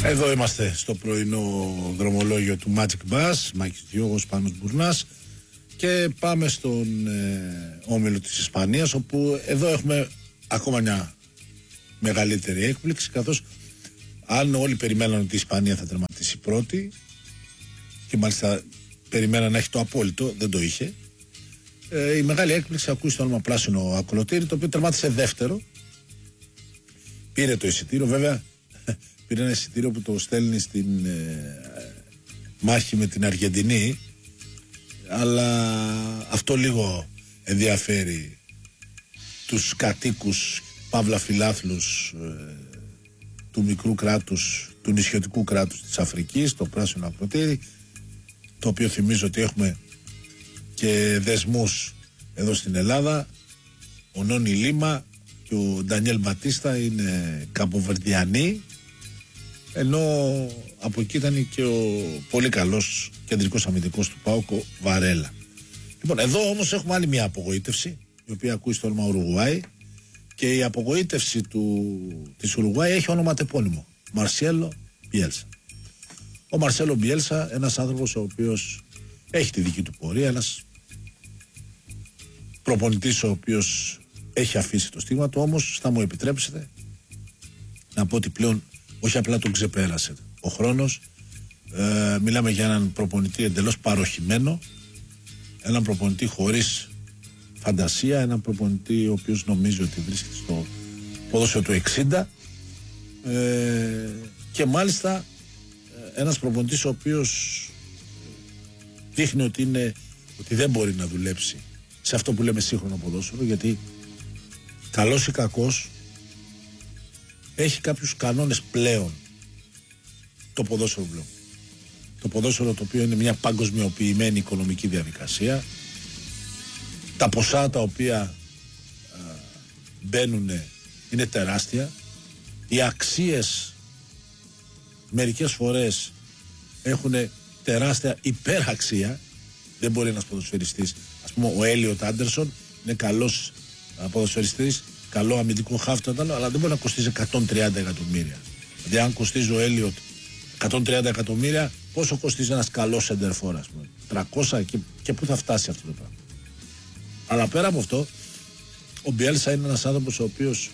Εδώ είμαστε στο πρωινό δρομολόγιο του Magic Bus, Μάκης Διώγος, Πάνος Μπουρνάς, και πάμε στον όμιλο της Ισπανίας, όπου εδώ έχουμε ακόμα μια μεγαλύτερη έκπληξη, καθώς αν όλοι περιμέναν ότι η Ισπανία θα τερματίσει πρώτη και μάλιστα περιμέναν να έχει το απόλυτο, δεν το είχε, η μεγάλη έκπληξη ακούει στο όνομα Πράσινο Ακολωτήρι, το οποίο τερμάτισε δεύτερο, πήρε το εισιτήριο, βέβαια πήρε ένα εισιτήριο που το στέλνει στην μάχη με την Αργεντινή, αλλά αυτό λίγο ενδιαφέρει τους κατοίκους παύλα φιλάθλους του μικρού κράτους, του νησιωτικού κράτους της Αφρικής, το Πράσινο Ακολωτήρι, το οποίο θυμίζω ότι έχουμε και δεσμούς εδώ στην Ελλάδα. Ο Νόνι Λίμα και ο Ντανιέλ Μπατίστα είναι Καποβερδιανοί, ενώ από εκεί ήταν και ο πολύ καλός κεντρικός αμυντικός του ΠΑΟΚ, ο Βαρέλα. Λοιπόν, εδώ όμως έχουμε άλλη μια απογοήτευση, η οποία ακούει στο όνομα Ουρουγουάη, και η απογοήτευση της Ουρουγουάη έχει όνομα τεπώνυμο, Μαρσέλο Μπιέλσα. Ο Μαρσέλο Μπιέλσα, ένας άνθρωπος ο οποίος έχει τη δική του πορεία, ένας προπονητής ο οποίος έχει αφήσει το στίγμα του, όμως θα μου επιτρέψετε να πω ότι πλέον όχι απλά τον ξεπέρασε ο χρόνος. Μιλάμε για έναν προπονητή εντελώς παροχημένο, έναν προπονητή χωρίς φαντασία, έναν προπονητή ο οποίος νομίζει ότι βρίσκεται στο ποδόσφαιρο του 60, και μάλιστα ένας προπονητής ο οποίος δείχνει ότι δεν μπορεί να δουλέψει σε αυτό που λέμε σύγχρονο ποδόσφαιρο, γιατί καλός ή κακός έχει κάποιους κανόνες πλέον το ποδόσφαιρο πλέον. Το ποδόσφαιρο, το οποίο είναι μια παγκοσμιοποιημένη οικονομική διαδικασία, τα ποσά τα οποία μπαίνουν είναι τεράστια, οι αξίες μερικές φορές έχουν τεράστια υπεραξία. Δεν μπορεί ένας ποδοσφαιριστής, ας πούμε ο Έλιοτ Άντερσον είναι καλός ποδοσφαιριστής, καλό αμυντικό χάφτο, αλλά δεν μπορεί να κοστίζει 130 εκατομμύρια. Δηλαδή αν κοστίζει ο Έλιοτ 130 εκατομμύρια, πόσο κοστίζει ένας καλός σεντερφόρ, ας πούμε, 300, και πού θα φτάσει αυτό το πράγμα. Αλλά πέρα από αυτό, ο Μπιέλσα είναι ένας άνθρωπος ο οποίος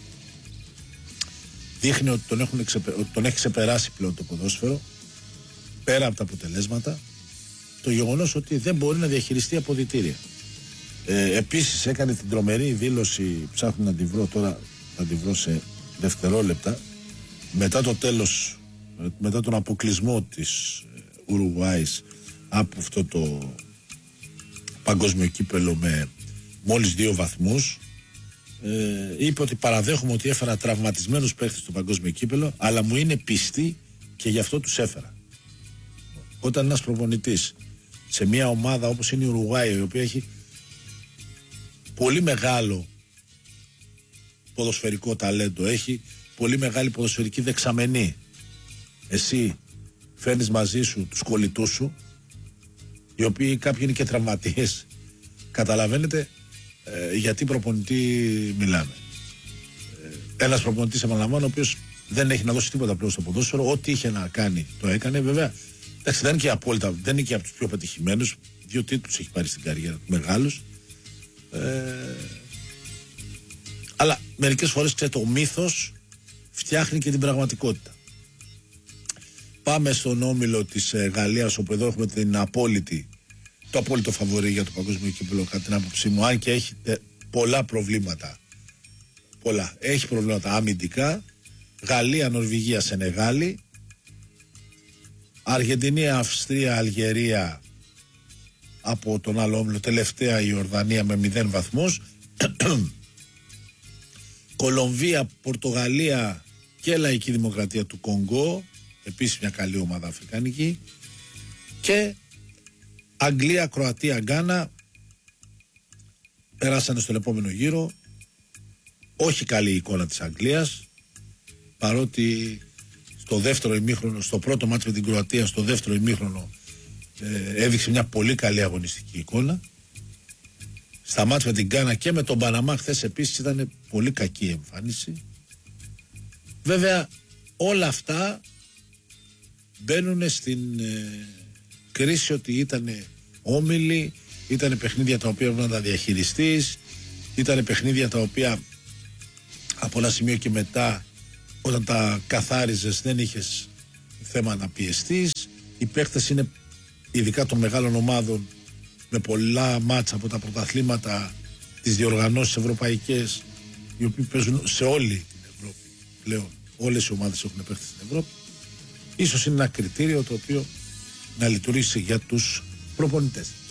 δείχνει ότι τον έχει ξεπεράσει πλέον το ποδόσφαιρο, πέρα από τα αποτελέσματα, το γεγονός ότι δεν μπορεί να διαχειριστεί αποδυτήρια. Επίσης έκανε την τρομερή δήλωση, ψάχνω να τη βρω τώρα, θα τη βρω σε δευτερόλεπτα, μετά το τέλος, μετά τον αποκλεισμό της Ουρουγουάης από αυτό το παγκόσμιο κύπελο με μόλις 2 βαθμούς, είπε ότι παραδέχομαι ότι έφερα τραυματισμένους παίχτες στο παγκόσμιο κύπελο, αλλά μου είναι πιστοί και γι' αυτό τους έφερα. Όταν ένας προπονητής σε μια ομάδα όπως είναι η Ουρουγουάη, η οποία έχει πολύ μεγάλο ποδοσφαιρικό ταλέντο, έχει πολύ μεγάλη ποδοσφαιρική δεξαμενή, εσύ φέρνεις μαζί σου τους κολλητούς σου, οι οποίοι κάποιοι είναι και τραυματίες, καταλαβαίνετε γιατί προπονητή μιλάμε. Ένας προπονητής, επαναλαμβάνω, ο οποίος δεν έχει να δώσει τίποτα πλέον στο ποδόσφαιρο, ό,τι είχε να κάνει το έκανε. Βέβαια, εντάξει, δεν είναι και απόλυτα, δεν είναι και από τους πιο πετυχημένους, 2 τίτλους έχει πάρει στην καριέρα του, μεγάλους. Αλλά μερικές φορές, ξέρετε, ο μύθος φτιάχνει και την πραγματικότητα. Πάμε στον όμιλο της Γαλλίας, όπου εδώ έχουμε το απόλυτο φαβορί για το παγκόσμιο κύπελλο, κατά την άποψή μου, αν και έχει πολλά προβλήματα. Έχει προβλήματα αμυντικά. Γαλλία, Νορβηγία, Σενεγάλη, Αργεντινή, Αυστρία, Αλγερία από τον άλλο όμιλο, τελευταία η Ιορδανία με 0 βαθμούς. Κολομβία, Πορτογαλία και Λαϊκή Δημοκρατία του Κονγκό, επίσης μια καλή ομάδα αφρικανική, και Αγγλία, Κροατία, Γκάνα περάσανε στον επόμενο γύρο. Όχι καλή εικόνα της Αγγλίας, παρότι στο δεύτερο ημίχρονο, στο πρώτο μάτσο με την Κροατία, στο δεύτερο ημίχρονο έδειξε μια πολύ καλή αγωνιστική εικόνα. Στα μάτς με την Γκάνα και με τον Παναμά χθες επίσης ήταν πολύ κακή εμφάνιση. Βέβαια όλα αυτά μπαίνουν στην κρίση ότι ήταν όμιλοι, ήταν παιχνίδια τα οποία έπρεπε να τα διαχειριστείς, ήταν παιχνίδια τα οποία από ένα σημείο και μετά όταν τα καθάριζες δεν είχες θέμα να πιεστείς. Οι παίχτες είναι, ειδικά των μεγάλων ομάδων, με πολλά μάτσα από τα πρωταθλήματα, τις διοργανώσεις ευρωπαϊκές, οι οποίοι παίζουν σε όλη την Ευρώπη πλέον. Όλες οι ομάδες έχουν παίχτες στην Ευρώπη. Ίσως είναι ένα κριτήριο το οποίο να λειτουργήσει για τους προπονητές.